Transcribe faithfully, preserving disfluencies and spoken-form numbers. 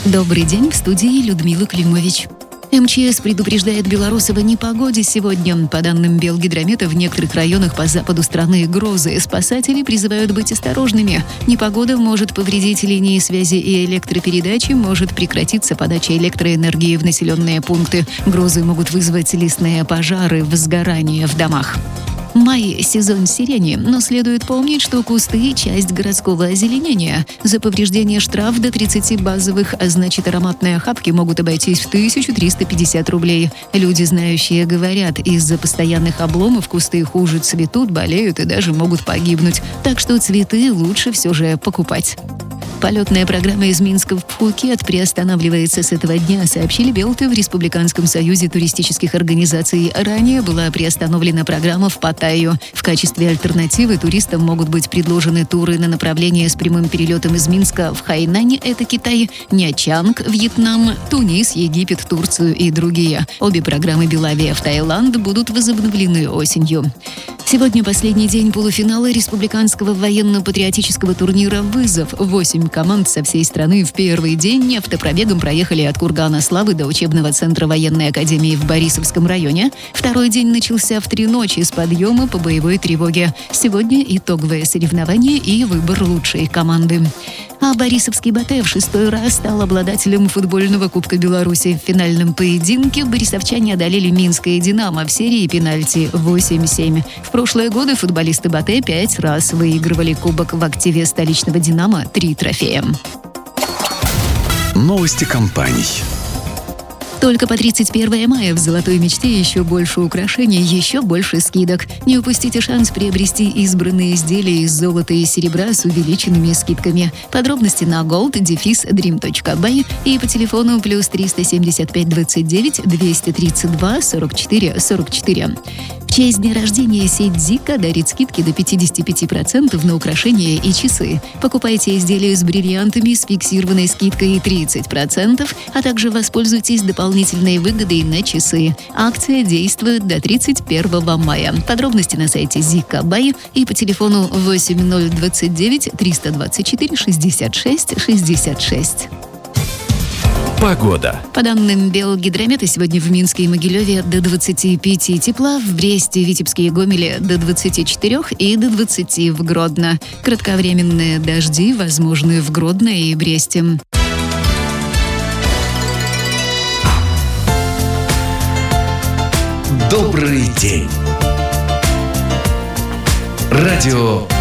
Добрый день, в студии Людмила Климович. МЧС предупреждает белорусов о непогоде сегодня. По данным Белгидромета, в некоторых районах по западу страны грозы. Спасатели призывают быть осторожными. Непогода может повредить линии связи и электропередачи, может прекратиться подача электроэнергии в населенные пункты. Грозы могут вызвать лесные пожары, возгорания в домах. Май – сезон сирени, но следует помнить, что кусты – часть городского озеленения. За повреждение штраф до тридцати базовых, а значит ароматные охапки могут обойтись в тысячу триста пятьдесят рублей. Люди, знающие, говорят, из-за постоянных обломов кусты хуже цветут, болеют и даже могут погибнуть. Так что цветы лучше все же покупать. Полетная программа из Минска в Пхукет приостанавливается с этого дня, сообщили Белты в Республиканском союзе туристических организаций. Ранее была приостановлена программа в Паттайю. В качестве альтернативы туристам могут быть предложены туры на направление с прямым перелетом из Минска в Хайнань, это Китай, Нячанг, Вьетнам, Тунис, Египет, Турцию и другие. Обе программы Белавия в Таиланд будут возобновлены осенью. Сегодня последний день полуфинала республиканского военно-патриотического турнира «Вызов». Восемь команд со всей страны в первый день автопробегом проехали от Кургана Славы до учебного центра военной академии в Борисовском районе. Второй день начался в три ночи с подъема по боевой тревоге. Сегодня итоговое соревнование и выбор лучшей команды. А Борисовский БАТЭ в шестой раз стал обладателем футбольного Кубка Беларуси. В финальном поединке борисовчане одолели Минское «Динамо» в серии пенальти восемь семь. В прошлые годы футболисты БАТЭ пять раз выигрывали кубок. В активе столичного «Динамо» три трофея. Новости компаний. Только по тридцать первое мая в «Золотой мечте» еще больше украшений, еще больше скидок. Не упустите шанс приобрести избранные изделия из золота и серебра с увеличенными скидками. Подробности на gold дефис дрим точка бай и по телефону плюс триста семьдесят пять двадцать девять двести тридцать два сорок четыре сорок четыре. В честь дня рождения сеть Зика дарит скидки до пятьдесят пять процентов на украшения и часы. Покупайте изделия с бриллиантами с фиксированной скидкой тридцать процентов, а также воспользуйтесь дополнительной выгодой на часы. Акция действует до тридцать первого мая. Подробности на сайте Зика Бай и по телефону восемь ноль двадцать девять триста двадцать четыре шестьдесят шесть шестьдесят шесть. Погода. По данным Белгидромета, сегодня в Минске и Могилеве до двадцати пяти тепла, в Бресте, Витебске и Гомеле до двадцати четырёх и до двадцати в Гродно. Кратковременные дожди возможны в Гродно и Бресте. Добрый день. Радио